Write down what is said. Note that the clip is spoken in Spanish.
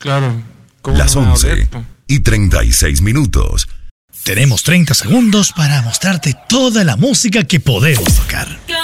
Claro. Las 11:36. Tenemos 30 segundos para mostrarte toda la música que podemos tocar.